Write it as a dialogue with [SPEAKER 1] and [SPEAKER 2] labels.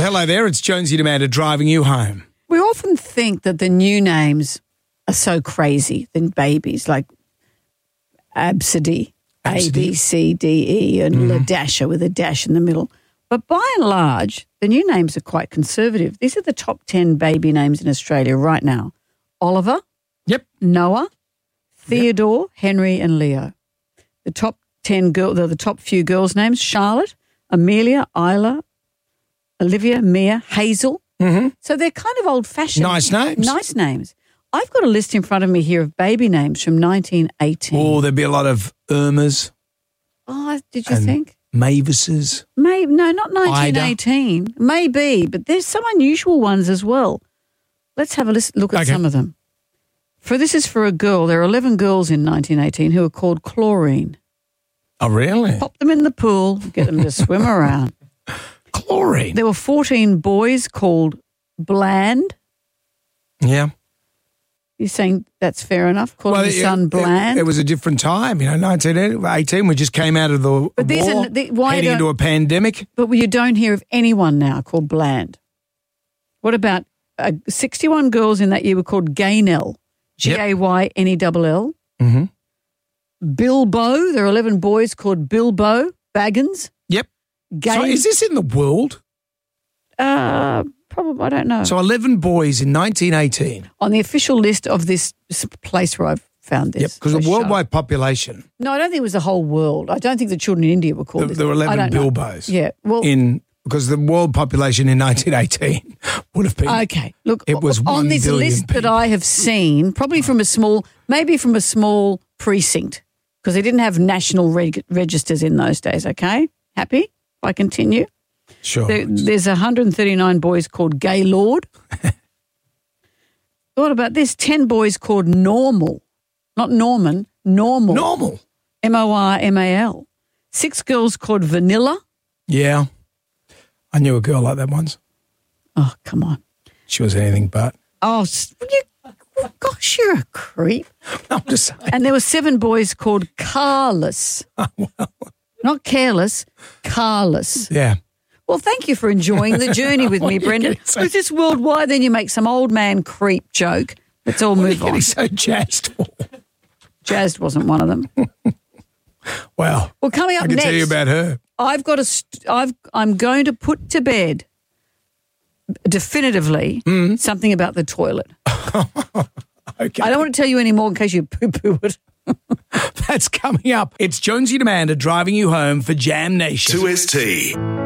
[SPEAKER 1] hello there. It's Jonesy and Amanda driving you home.
[SPEAKER 2] We often think that the new names are so crazy than babies, like Absidy, A, B, C, D, E, and Ladasha with a dash in the middle. But by and large, the new names are quite conservative. These are the top 10 baby names in Australia right now. Oliver, Noah, Theodore, Henry, and Leo. The top 10 the top few girls' names: Charlotte, Amelia, Isla, Olivia, Mia, Hazel. Mm-hmm. So they're kind of old-fashioned.
[SPEAKER 1] Nice names.
[SPEAKER 2] Nice names. I've got a list in front of me here of baby names from 1918.
[SPEAKER 1] Oh, there'd be a lot of Irmas.
[SPEAKER 2] Oh, did you think?
[SPEAKER 1] Mavises.
[SPEAKER 2] No, not 1918. Ida. Maybe, but there's some unusual ones as well. Let's have a look at some of them. This is for a girl. There are 11 girls in 1918 who are called Chlorine.
[SPEAKER 1] Oh, really?
[SPEAKER 2] Pop them in the pool, get them to swim around.
[SPEAKER 1] Chlorine.
[SPEAKER 2] There were 14 boys called Bland.
[SPEAKER 1] Yeah.
[SPEAKER 2] You're saying that's fair enough? Calling your son Bland?
[SPEAKER 1] It was a different time. 1918, we just came out of the war, heading into a pandemic.
[SPEAKER 2] But you don't hear of anyone now called Bland. What about 61 girls in that year were called Gaynell, Gaynell.
[SPEAKER 1] Mm-hmm.
[SPEAKER 2] Bilbo, there are 11 boys called Bilbo Baggins.
[SPEAKER 1] Yep. So is this in the world?
[SPEAKER 2] Probably, I don't know.
[SPEAKER 1] So 11 boys in 1918.
[SPEAKER 2] On the official list of this place where I've found this.
[SPEAKER 1] Yep, because the worldwide population.
[SPEAKER 2] No, I don't think it was the whole world. I don't think the children in India were called this.
[SPEAKER 1] There were 11 Bilbos.
[SPEAKER 2] Yeah. Well,
[SPEAKER 1] because the world population in 1918 would have been.
[SPEAKER 2] Okay. Look,
[SPEAKER 1] it was 1
[SPEAKER 2] on this list
[SPEAKER 1] people.
[SPEAKER 2] that I have seen, probably from a small precinct, because they didn't have national registers in those days, okay? Happy if I continue?
[SPEAKER 1] Sure.
[SPEAKER 2] There's 139 boys called Gaylord. What about this? 10 boys called Normal. Not Norman, Normal.
[SPEAKER 1] Normal.
[SPEAKER 2] Mormal. 6 girls called Vanilla.
[SPEAKER 1] Yeah. I knew a girl like that once.
[SPEAKER 2] Oh, come on.
[SPEAKER 1] She was anything but.
[SPEAKER 2] Oh, gosh, you're a creep.
[SPEAKER 1] I'm just saying.
[SPEAKER 2] And there were 7 boys called Carless.
[SPEAKER 1] Oh, well.
[SPEAKER 2] Not careless, Carless.
[SPEAKER 1] Yeah.
[SPEAKER 2] Well, thank you for enjoying the journey with me, Brendan. Is this worldwide? Then you make some old man creep joke. Let's all move on.
[SPEAKER 1] What are you getting so jazzed for?
[SPEAKER 2] Jazzed wasn't one of them.
[SPEAKER 1] Well,
[SPEAKER 2] coming up
[SPEAKER 1] I can
[SPEAKER 2] next,
[SPEAKER 1] tell you about her.
[SPEAKER 2] I'm going to put to bed definitively something about the toilet.
[SPEAKER 1] Okay.
[SPEAKER 2] I don't want to tell you any more in case you poo-poo it.
[SPEAKER 1] That's coming up. It's Jonesy and Amanda driving you home for Jam Nation.
[SPEAKER 3] 2ST.